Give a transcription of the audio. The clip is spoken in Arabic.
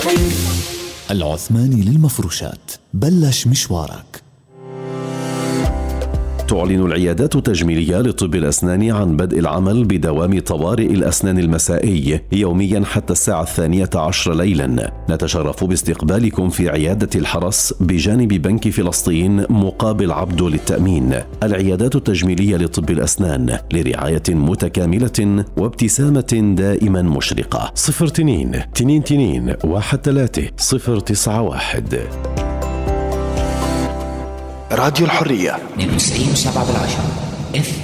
العثماني للمفروشات، بلش مشوارك. تعلن العيادات التجميلية لطب الأسنان عن بدء العمل بدوام طوارئ الأسنان المسائي يوميا حتى الساعة 12 ليلا. نتشرف باستقبالكم في عيادة الحرس بجانب بنك فلسطين مقابل عبده للتأمين. العيادات التجميلية لطب الأسنان لرعاية متكاملة وابتسامة دائما مشرقة. 02 22 13 091. راديو الحرية 92.7 FM.